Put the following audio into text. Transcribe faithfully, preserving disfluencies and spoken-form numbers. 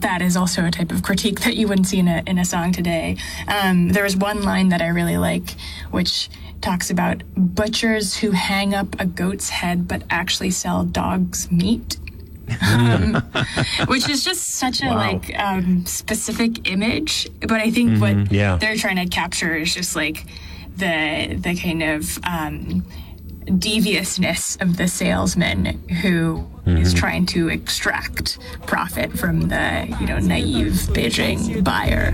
that is also a type of critique that you wouldn't see in a in a song today. Um, there was one line that I really like, which talks about butchers who hang up a goat's head but actually sell dog's meat. um, which is just such a Wow. like um, specific image, but I think Mm-hmm. what Yeah. they're trying to capture is just like the the kind of um, deviousness of the salesman who Mm-hmm. is trying to extract profit from the you know naive Beijing buyer.